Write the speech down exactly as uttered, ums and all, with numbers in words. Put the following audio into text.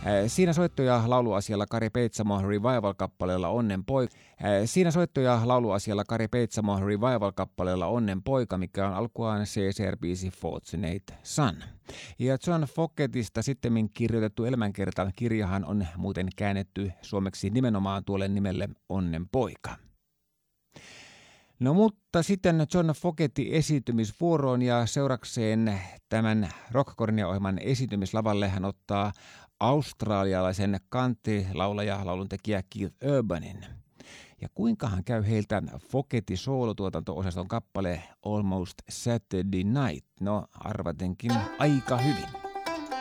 Siinä soittoja lauluasialla Kari Peitsamo Revival-kappaleella Onnen poika. Siinä soittoja lauluasialla Kari Peitsamo Revival-kappaleella Onnen poika, mikä on alkuaan C C R-biisi Fortunate Son. Ja John Fogertista sittemmin kirjoitettu elämänkerta kirjahan on muuten käännetty suomeksi nimenomaan tuolle nimelle Onnen poika. No mutta sitten John Fogertin esiintymisvuoroon ja seurakseen tämän Rockkornia-ohjelman esiintymislavalle hän ottaa australialaisen country-laulaja, lauluntekijä Keith Urbanin. Ja kuinkahan käy heiltä Fogertin soolotuotanto-osaston kappale Almost Saturday Night? No arvatenkin aika hyvin.